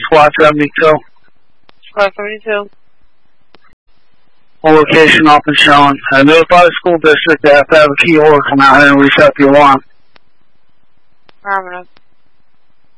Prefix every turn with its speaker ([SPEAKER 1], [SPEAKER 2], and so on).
[SPEAKER 1] Squad 72.
[SPEAKER 2] Squad 72.
[SPEAKER 1] Location off and showing. Notify the school district that if they have a key holder come out here and reset the alarm.
[SPEAKER 2] Affirmative.